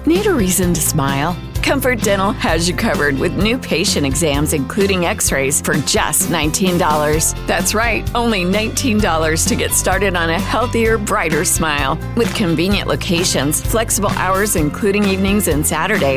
Need a reason to smile? Comfort Dental has you covered with new patient exams, including x-rays, for just $19. That's right, only $19 to get started on a healthier, brighter smile. With convenient locations, flexible hours, including evenings and Saturdays,